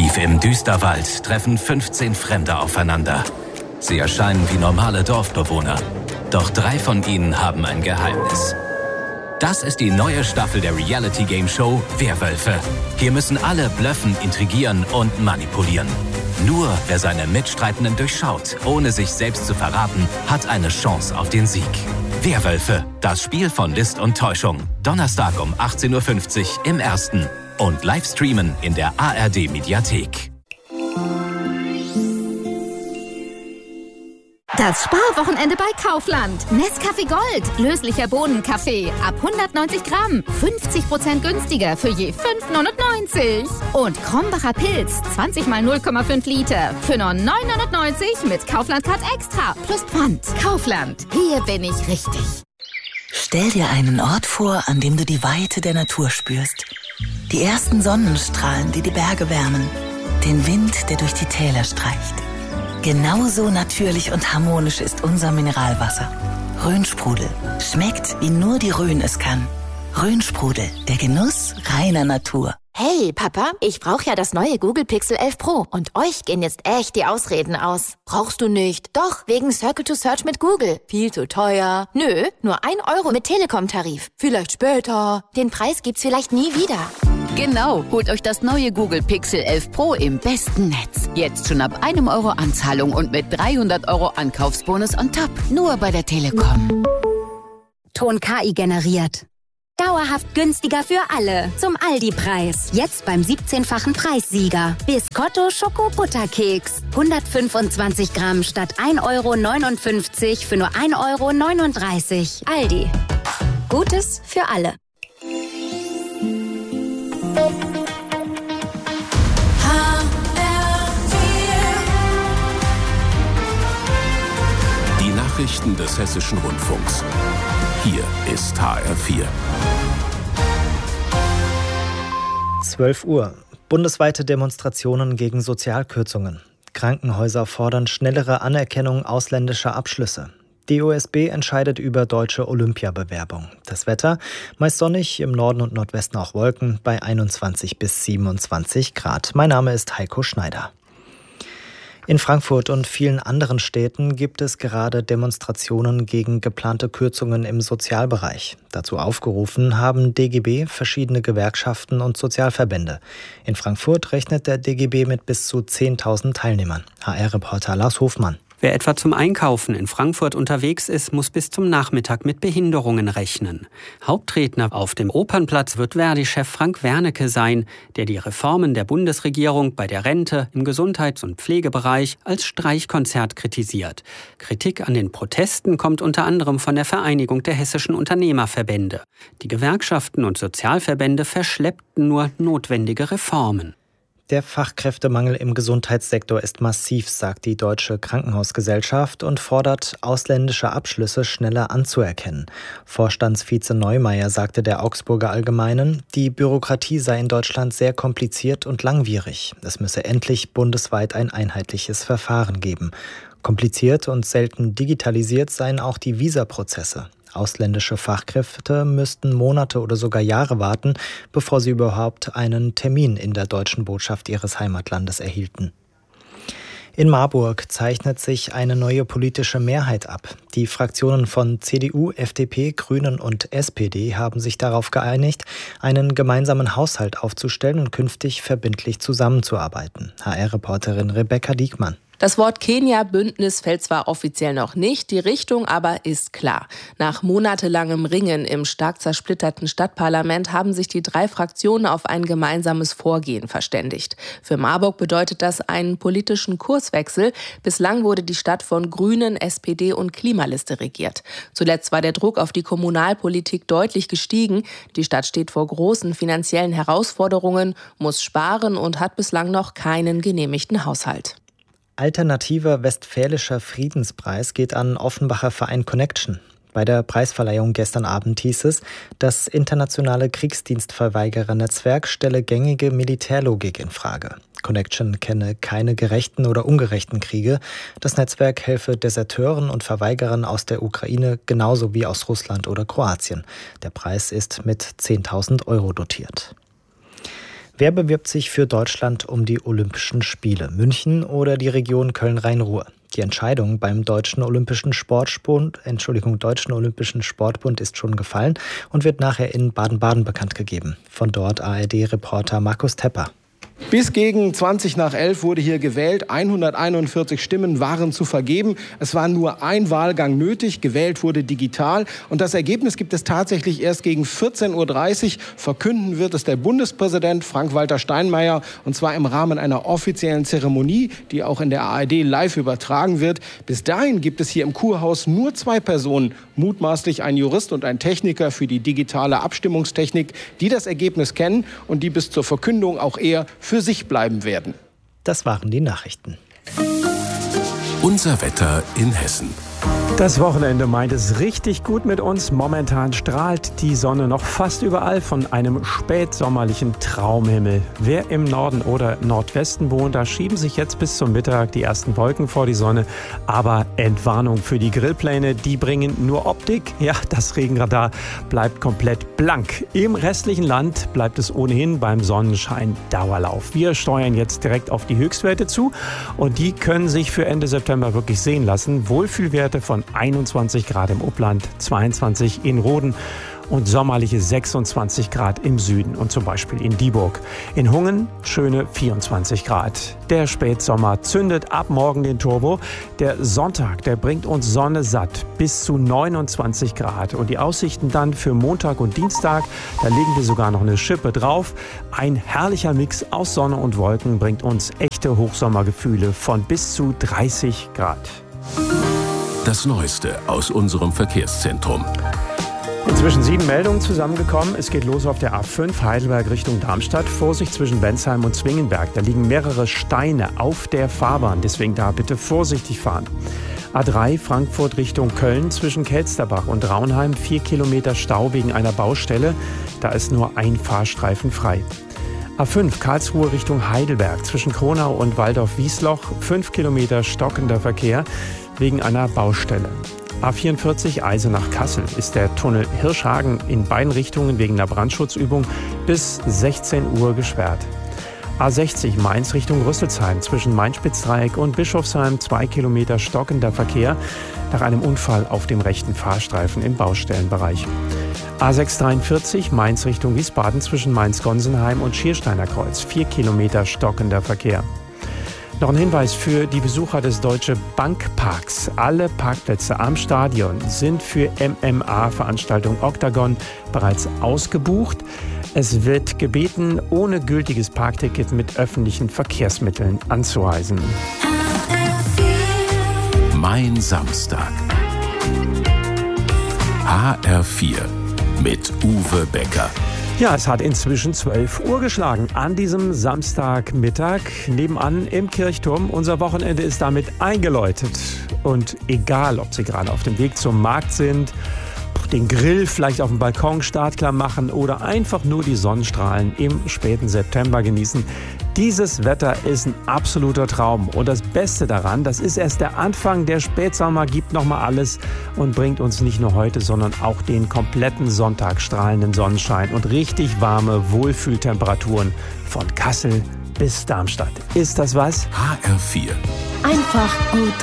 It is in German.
Tief im Düsterwald treffen 15 Fremde aufeinander. Sie erscheinen wie normale Dorfbewohner. Doch 3 von ihnen haben ein Geheimnis. Das ist die neue Staffel der Reality-Game-Show Werwölfe. Hier müssen alle blöffen, intrigieren und manipulieren. Nur wer seine Mitstreitenden durchschaut, ohne sich selbst zu verraten, hat eine Chance auf den Sieg. Werwölfe, das Spiel von List und Täuschung. Donnerstag um 18:50 Uhr im Ersten. Und live streamen in der ARD-Mediathek. Das Sparwochenende bei Kaufland. Nescafé Gold, löslicher Bohnenkaffee ab 190 Gramm, 50% günstiger für je 5,99. Und Krombacher Pilz, 20 mal 0,5 Liter für nur 9,99 mit Kaufland Card Extra plus Pfand. Kaufland, hier bin ich richtig. Stell dir einen Ort vor, an dem du die Weite der Natur spürst. Die ersten Sonnenstrahlen, die die Berge wärmen. Den Wind, der durch die Täler streicht. Genauso natürlich und harmonisch ist unser Mineralwasser. Rhönsprudel. Schmeckt, wie nur die Rhön es kann. Rhönsprudel, der Genuss reiner Natur. Hey, Papa, ich brauche ja das neue Google Pixel 11 Pro. Und euch gehen jetzt echt die Ausreden aus. Brauchst du nicht? Doch, wegen Circle to Search mit Google. Viel zu teuer. Nö, nur 1 Euro mit Telekom-Tarif. Vielleicht später. Den Preis gibt's vielleicht nie wieder. Genau, holt euch das neue Google Pixel 11 Pro im besten Netz. Jetzt schon ab 1 Euro Anzahlung und mit 300 Euro Ankaufsbonus on top. Nur bei der Telekom. Ton KI generiert. Dauerhaft günstiger für alle. Zum Aldi-Preis. Jetzt beim 17-fachen Preissieger. Biscotto Schoko-Butterkeks. 125 Gramm statt 1,59 Euro für nur 1,39 Euro. Aldi. Gutes für alle. Die Nachrichten des Hessischen Rundfunks. Hier ist HR4. 12 Uhr. Bundesweite Demonstrationen gegen Sozialkürzungen. Krankenhäuser fordern schnellere Anerkennung ausländischer Abschlüsse. Die OSB entscheidet über deutsche Olympiabewerbung. Das Wetter meist sonnig, im Norden und Nordwesten auch Wolken bei 21 bis 27 Grad. Mein Name ist Heiko Schneider. In Frankfurt und vielen anderen Städten gibt es gerade Demonstrationen gegen geplante Kürzungen im Sozialbereich. Dazu aufgerufen haben DGB, verschiedene Gewerkschaften und Sozialverbände. In Frankfurt rechnet der DGB mit bis zu 10.000 Teilnehmern. HR-Reporter Lars Hofmann. Wer etwa zum Einkaufen in Frankfurt unterwegs ist, muss bis zum Nachmittag mit Behinderungen rechnen. Hauptredner auf dem Opernplatz wird Verdi-Chef Frank Wernicke sein, der die Reformen der Bundesregierung bei der Rente, im Gesundheits- und Pflegebereich als Streichkonzert kritisiert. Kritik an den Protesten kommt unter anderem von der Vereinigung der hessischen Unternehmerverbände. Die Gewerkschaften und Sozialverbände verschleppten nur notwendige Reformen. Der Fachkräftemangel im Gesundheitssektor ist massiv, sagt die Deutsche Krankenhausgesellschaft und fordert, ausländische Abschlüsse schneller anzuerkennen. Vorstandsvize Neumeier sagte der Augsburger Allgemeinen, die Bürokratie sei in Deutschland sehr kompliziert und langwierig. Es müsse endlich bundesweit ein einheitliches Verfahren geben. Kompliziert und selten digitalisiert seien auch die Visaprozesse. Ausländische Fachkräfte müssten Monate oder sogar Jahre warten, bevor sie überhaupt einen Termin in der deutschen Botschaft ihres Heimatlandes erhielten. In Marburg zeichnet sich eine neue politische Mehrheit ab. Die Fraktionen von CDU, FDP, Grünen und SPD haben sich darauf geeinigt, einen gemeinsamen Haushalt aufzustellen und künftig verbindlich zusammenzuarbeiten. HR-Reporterin Rebecca Diekmann. Das Wort Kenia-Bündnis fällt zwar offiziell noch nicht, die Richtung aber ist klar. Nach monatelangem Ringen im stark zersplitterten Stadtparlament haben sich die 3 Fraktionen auf ein gemeinsames Vorgehen verständigt. Für Marburg bedeutet das einen politischen Kurswechsel. Bislang wurde die Stadt von Grünen, SPD und Klimaliste regiert. Zuletzt war der Druck auf die Kommunalpolitik deutlich gestiegen. Die Stadt steht vor großen finanziellen Herausforderungen, muss sparen und hat bislang noch keinen genehmigten Haushalt. Alternativer Westfälischer Friedenspreis geht an Offenbacher Verein Connection. Bei der Preisverleihung gestern Abend hieß es, das internationale Kriegsdienstverweigerer-Netzwerk stelle gängige Militärlogik in Frage. Connection kenne keine gerechten oder ungerechten Kriege. Das Netzwerk helfe Deserteuren und Verweigerern aus der Ukraine genauso wie aus Russland oder Kroatien. Der Preis ist mit 10.000 € dotiert. Wer bewirbt sich für Deutschland um die Olympischen Spiele? München oder die Region Köln-Rhein-Ruhr? Die Entscheidung beim Deutschen Olympischen Sportbund ist schon gefallen und wird nachher in Baden-Baden bekannt gegeben. Von dort ARD-Reporter Markus Tepper. Bis gegen 11:20 wurde hier gewählt. 141 Stimmen waren zu vergeben. Es war nur ein Wahlgang nötig. Gewählt wurde digital. Und das Ergebnis gibt es tatsächlich erst gegen 14:30 Uhr. Verkünden wird es der Bundespräsident Frank-Walter Steinmeier. Und zwar im Rahmen einer offiziellen Zeremonie, die auch in der ARD live übertragen wird. Bis dahin gibt es hier im Kurhaus nur 2 Personen, mutmaßlich ein Jurist und ein Techniker für die digitale Abstimmungstechnik, die das Ergebnis kennen und die bis zur Verkündung auch eher für sich bleiben werden. Das waren die Nachrichten. Unser Wetter in Hessen. Das Wochenende meint es richtig gut mit uns. Momentan strahlt die Sonne noch fast überall von einem spätsommerlichen Traumhimmel. Wer im Norden oder Nordwesten wohnt, da schieben sich jetzt bis zum Mittag die ersten Wolken vor die Sonne. Aber Entwarnung für die Grillpläne, die bringen nur Optik. Ja, das Regenradar bleibt komplett blank. Im restlichen Land bleibt es ohnehin beim Sonnenschein Dauerlauf. Wir steuern jetzt direkt auf die Höchstwerte zu und die können sich für Ende September wirklich sehen lassen. Wohlfühlwerte von 21 Grad im Upland, 22 in Roden und sommerliche 26 Grad im Süden und zum Beispiel in Dieburg. In Hungen schöne 24 Grad. Der Spätsommer zündet ab morgen den Turbo. Der Sonntag, der bringt uns Sonne satt bis zu 29 Grad. Und die Aussichten dann für Montag und Dienstag, da legen wir sogar noch eine Schippe drauf. Ein herrlicher Mix aus Sonne und Wolken bringt uns echte Hochsommergefühle von bis zu 30 Grad. Das Neueste aus unserem Verkehrszentrum. Inzwischen 7 Meldungen zusammengekommen. Es geht los auf der A5 Heidelberg Richtung Darmstadt. Vorsicht zwischen Bensheim und Zwingenberg. Da liegen mehrere Steine auf der Fahrbahn. Deswegen da bitte vorsichtig fahren. A3 Frankfurt Richtung Köln zwischen Kelsterbach und Raunheim. 4 Kilometer Stau wegen einer Baustelle. Da ist nur ein Fahrstreifen frei. A5 Karlsruhe Richtung Heidelberg zwischen Kronau und Waldorf-Wiesloch. 5 Kilometer stockender Verkehr wegen einer Baustelle. A44 Eisenach-Kassel ist der Tunnel Hirschhagen in beiden Richtungen wegen einer Brandschutzübung bis 16 Uhr gesperrt. A60 Mainz Richtung Rüsselsheim zwischen Main-Spitz-Dreieck und Bischofsheim 2 Kilometer stockender Verkehr nach einem Unfall auf dem rechten Fahrstreifen im Baustellenbereich. A643 Mainz Richtung Wiesbaden zwischen Mainz-Gonsenheim und Schiersteiner Kreuz 4 Kilometer stockender Verkehr. Noch ein Hinweis für die Besucher des Deutsche Bankparks. Alle Parkplätze am Stadion sind für MMA-Veranstaltung Octagon bereits ausgebucht. Es wird gebeten, ohne gültiges Parkticket mit öffentlichen Verkehrsmitteln anzureisen. Mein Samstag. HR4 mit Uwe Becker. Ja, es hat inzwischen 12 Uhr geschlagen an diesem Samstagmittag. Nebenan im Kirchturm. Unser Wochenende ist damit eingeläutet. Und egal, ob Sie gerade auf dem Weg zum Markt sind, den Grill vielleicht auf dem Balkon startklar machen oder einfach nur die Sonnenstrahlen im späten September genießen. Dieses Wetter ist ein absoluter Traum. Und das Beste daran, das ist erst der Anfang. Der Spätsommer gibt nochmal alles und bringt uns nicht nur heute, sondern auch den kompletten Sonntag strahlenden Sonnenschein und richtig warme Wohlfühltemperaturen von Kassel bis Darmstadt. Ist das was? HR4. Einfach gut